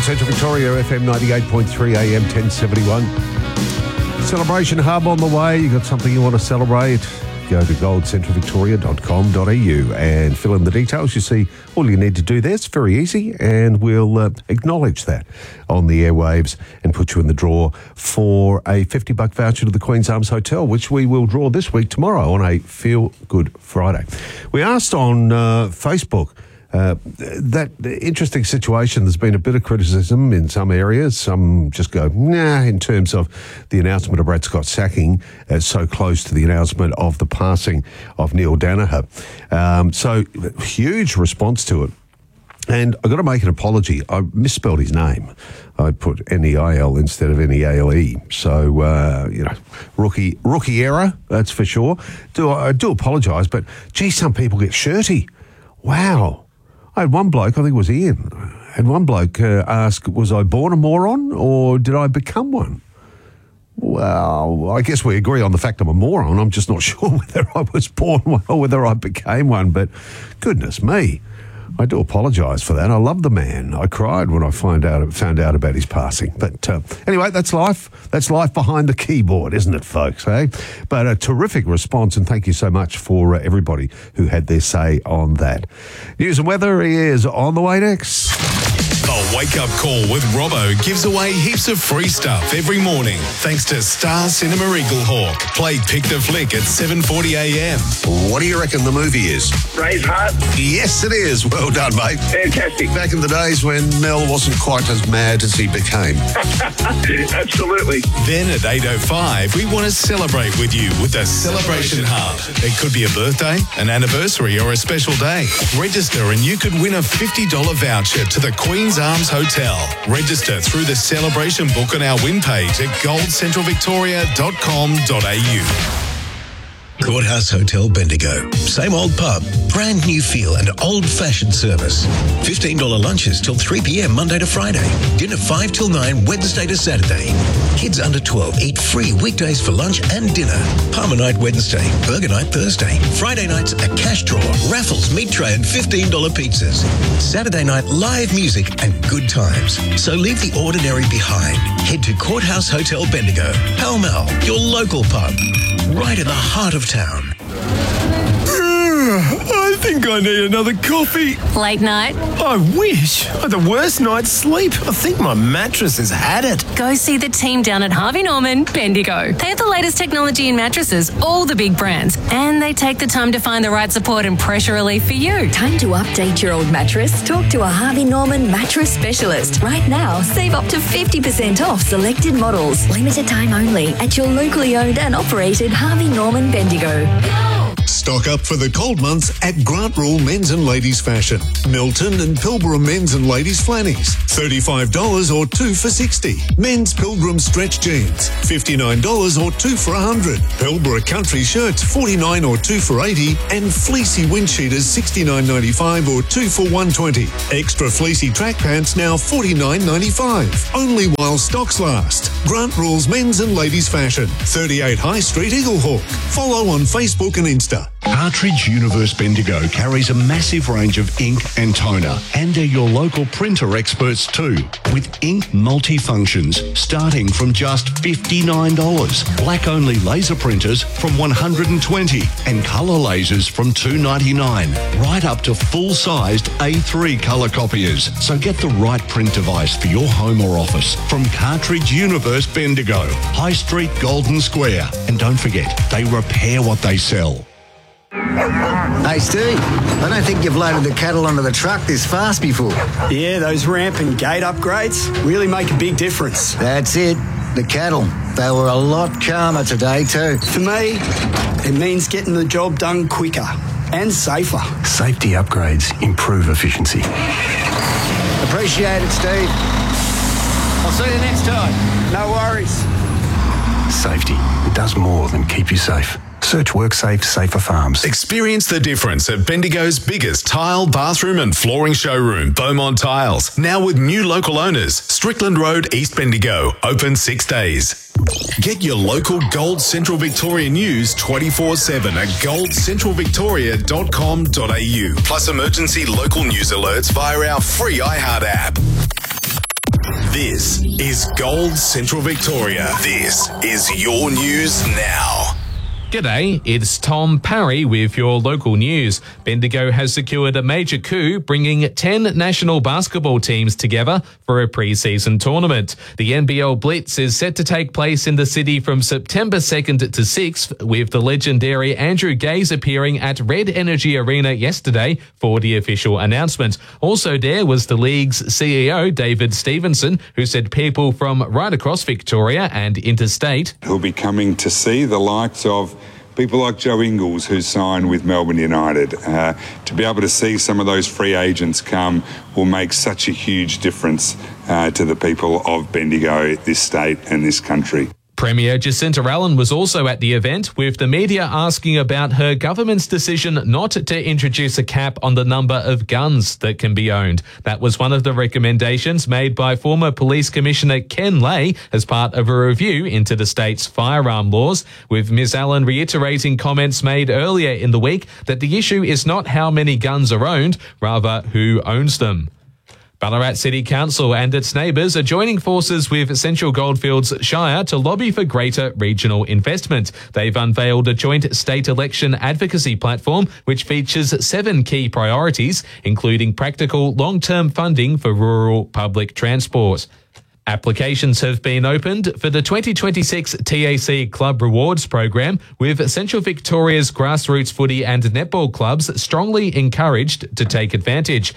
Central Victoria, FM 98.3 AM 1071. Celebration Hub on the way. You got something you want to celebrate? Go to goldcentralvictoria.com.au and fill in the details. You see, all you need to do there, it's very easy, and we'll acknowledge that on the airwaves and put you in the draw for a $50 voucher to the Queen's Arms Hotel, which we will draw this week tomorrow on a Feel Good Friday. We asked on Facebook that interesting situation. There's been a bit of criticism in some areas. Some just go, nah, in terms of the announcement of Brad Scott's sacking so close to the announcement of the passing of Neil Danaher. So huge response to it. And I've got to make an apology. I misspelled his name. I put Neil instead of Neale. So, rookie error, that's for sure. I do apologise, but gee, some people get shirty. Wow. I had one bloke, I think it was Ian, ask, was I born a moron or did I become one? Well, I guess we agree on the fact I'm a moron. I'm just not sure whether I was born one or whether I became one. But goodness me, I do apologise for that. I love the man. I cried when I found out about his passing. But anyway, that's life. That's life behind the keyboard, isn't it, folks? Eh? But a terrific response, and thank you so much for everybody who had their say on that. News and weather is on the way next. The Wake Up Call with Robbo gives away heaps of free stuff every morning thanks to Star Cinema Eaglehawk. Play Pick the Flick at 7:40 a.m. What do you reckon the movie is? Braveheart. Yes, it is. Well done, mate. Fantastic. Back in the days when Mel wasn't quite as mad as he became. Absolutely. Then at 8:05, we want to celebrate with you with the Celebration Hub. It could be a birthday, an anniversary, or a special day. Register and you could win a $50 voucher to the Queen's Arms Hotel. Register through the celebration book on our win page at goldcentralvictoria.com.au. Courthouse Hotel Bendigo. Same old pub, brand new feel and old-fashioned service. $15 lunches till 3 p.m. Monday to Friday. Dinner 5 till 9 Wednesday to Saturday. Kids under 12 eat free weekdays for lunch and dinner. Palmer night Wednesday, burger night Thursday. Friday nights a cash draw, raffles, meat tray and $15 pizzas. Saturday night live music and good times. So leave the ordinary behind. Head to Courthouse Hotel Bendigo. Pall Mall, your local pub. Right in the heart of town. I think I need another coffee. Late night? I wish. I had the worst night's sleep. I think my mattress has had it. Go see the team down at Harvey Norman, Bendigo. They have the latest technology in mattresses, all the big brands, and they take the time to find the right support and pressure relief for you. Time to update your old mattress? Talk to a Harvey Norman mattress specialist. Right now, save up to 50% off selected models. Limited time only at your locally owned and operated Harvey Norman Bendigo. Stock up for the cold months at Grant Rule Men's and Ladies Fashion. Milton and Pilbara Men's and Ladies Flannies, $35 or 2 for $60. Men's Pilgrim Stretch Jeans, $59 or 2 for $100. Pilbara Country Shirts, $49 or 2 for $80. And Fleecy Wind Cheaters, $69.95 or 2 for $120. Extra Fleecy Track Pants now $49.95. Only while stocks last. Grant Rule's Men's and Ladies Fashion, 38 High Street, Eaglehawk. Follow on Facebook and Insta. Cartridge Universe Bendigo carries a massive range of ink and toner, and they're your local printer experts too, with ink multi-functions starting from just $59, black-only laser printers from $120, and colour lasers from $299, right up to full-sized A3 colour copiers. So get the right print device for your home or office from Cartridge Universe Bendigo, High Street, Golden Square. And don't forget, they repair what they sell. Hey, Steve, I don't think you've loaded the cattle onto the truck this fast before. Yeah, those ramp and gate upgrades really make a big difference. That's it. The cattle. They were a lot calmer today too. For me, it means getting the job done quicker and safer. Safety upgrades improve efficiency. Appreciate it, Steve. I'll see you next time. No worries. Safety. It does more than keep you safe. Search WorkSafe Safer Farms. Experience the difference at Bendigo's biggest tile, bathroom and flooring showroom, Beaumont Tiles. Now with new local owners, Strickland Road, East Bendigo. Open 6 days. Get your local Gold Central Victoria news 24/7 at goldcentralvictoria.com.au. Plus emergency local news alerts via our free iHeart app. This is Gold Central Victoria. This is your news now. G'day, it's Tom Parry with your local news. Bendigo has secured a major coup, bringing 10 national basketball teams together for a pre-season tournament. The NBL Blitz is set to take place in the city from September 2nd to 6th, with the legendary Andrew Gaze appearing at Red Energy Arena yesterday for the official announcement. Also there was the league's CEO, David Stevenson, who said people from right across Victoria and interstate who'll be coming to see the likes of people like Joe Ingles, who signed with Melbourne United. To be able to see some of those free agents come will make such a huge difference to the people of Bendigo, this state and this country. Premier Jacinta Allen was also at the event, with the media asking about her government's decision not to introduce a cap on the number of guns that can be owned. That was one of the recommendations made by former Police Commissioner Ken Lay as part of a review into the state's firearm laws, with Ms Allen reiterating comments made earlier in the week that the issue is not how many guns are owned, rather who owns them. Ballarat City Council and its neighbours are joining forces with Central Goldfields Shire to lobby for greater regional investment. They've unveiled a joint state election advocacy platform which features 7 key priorities, including practical long-term funding for rural public transport. Applications have been opened for the 2026 TAC Club Rewards program, with Central Victoria's grassroots footy and netball clubs strongly encouraged to take advantage.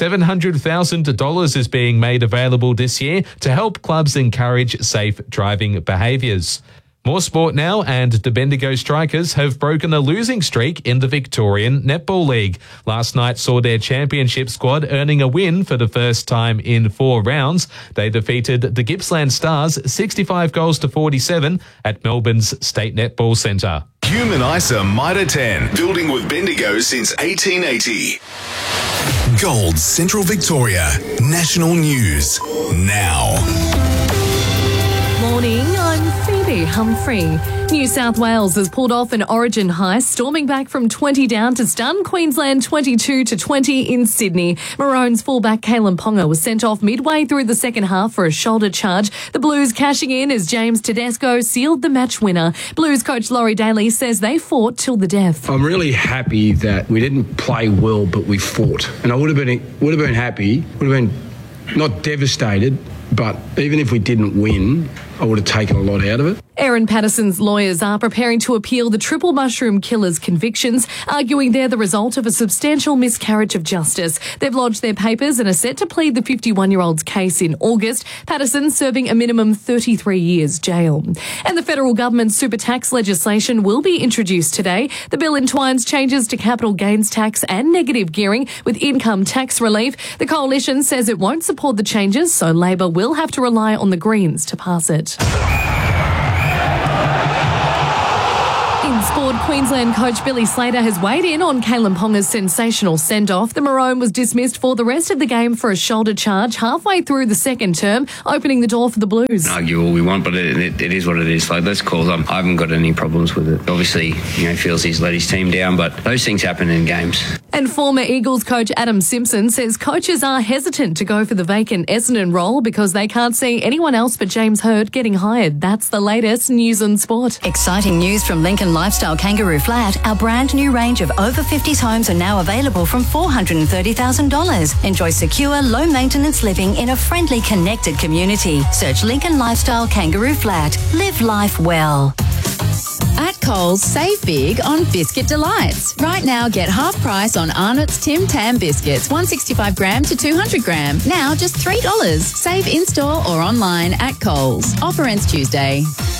$700,000 is being made available this year to help clubs encourage safe driving behaviours. More sport now, and the Bendigo Strikers have broken a losing streak in the Victorian Netball League. Last night saw their championship squad earning a win for the first time in 4 rounds. They defeated the Gippsland Stars 65 goals to 47 at Melbourne's State Netball Centre. Human ISA Mitre 10, building with Bendigo since 1880. Gold Central Victoria, national news now. Morning, I'm Phoebe Humphrey. New South Wales has pulled off an Origin heist, storming back from 20 down to stun Queensland 22-20 in Sydney. Maroons fullback Kalen Ponga was sent off midway through the second half for a shoulder charge. The Blues cashing in as James Tedesco sealed the match winner. Blues coach Laurie Daly says they fought till the death. I'm really happy that we didn't play well, but we fought. And I would have been happy, would have been not devastated, but even if we didn't win, I would have taken a lot out of it. Aaron Patterson's lawyers are preparing to appeal the triple mushroom killer's convictions, arguing they're the result of a substantial miscarriage of justice. They've lodged their papers and are set to plead the 51-year-old's case in August. Patterson serving a minimum 33 years jail. And the federal government's super tax legislation will be introduced today. The bill entwines changes to capital gains tax and negative gearing with income tax relief. The coalition says it won't support the changes, so Labor will have to rely on the Greens to pass it. In sport, Queensland coach Billy Slater has weighed in on Kalen Ponga's sensational send-off. The Maroon was dismissed for the rest of the game for a shoulder charge halfway through the second term, opening the door for the Blues. Argue all we want, but it is what it is. Like, let's call them. I haven't got any problems with it. Obviously, feels he's let his team down, but those things happen in games. And former Eagles coach Adam Simpson says coaches are hesitant to go for the vacant Essendon role because they can't see anyone else but James Hird getting hired. That's the latest news on sport. Exciting news from Lincoln Lifestyle Kangaroo Flat. Our brand new range of over 50s homes are now available from $430,000. Enjoy secure, low maintenance living in a friendly, connected community. Search Lincoln Lifestyle Kangaroo Flat. Live life well. At Coles, save big on Biscuit Delights. Right now, get half price on Arnott's Tim Tam biscuits, 165 gram to 200 gram. Now just $3. Save in-store or online at Coles. Offer ends Tuesday.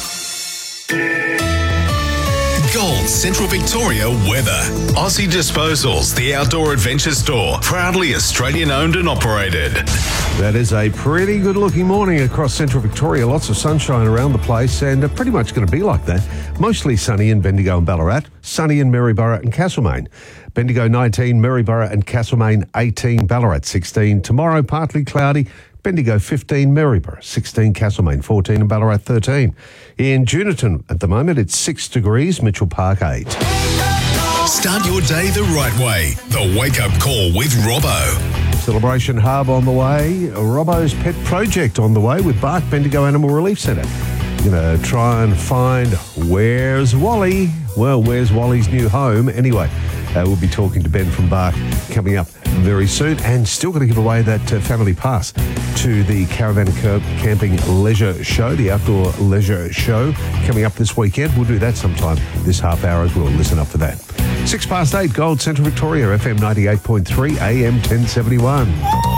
Gold Central Victoria weather. Aussie Disposals, the outdoor adventure store, proudly Australian owned and operated. That is a pretty good looking morning across Central Victoria. Lots of sunshine around the place and pretty much going to be like that. Mostly sunny in Bendigo and Ballarat, sunny in Maryborough and Castlemaine. Bendigo 19, Maryborough and Castlemaine 18, Ballarat 16. Tomorrow partly cloudy. Bendigo 15, Maryborough 16, Castlemaine 14 and Ballarat 13. In Junaton at the moment it's 6 degrees, Mitchell Park 8. Start your day the right way. The Wake Up Call with Robbo. Celebration Hub on the way. Robbo's Pet Project on the way with Bark Bendigo Animal Relief Centre. Going to try and find where's Wally. Well, where's Wally's new home? Anyway, we'll be talking to Ben from Bark coming up very soon, and still going to give away that family pass to the Caravan and Camping Leisure Show, the outdoor leisure show coming up this weekend. We'll do that sometime this half hour as well. Listen up for that. 8:06, Gold Central Victoria, FM 98.3, AM 1071.